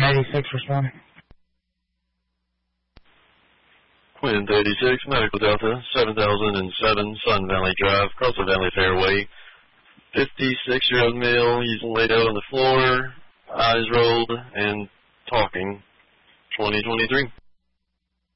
86 responding. Quinn 86, Medical Delta, 7007 Sun Valley Drive, across the Valley Fairway. 56-year-old male, he's laid out on the floor, eyes rolled, and talking. 2023.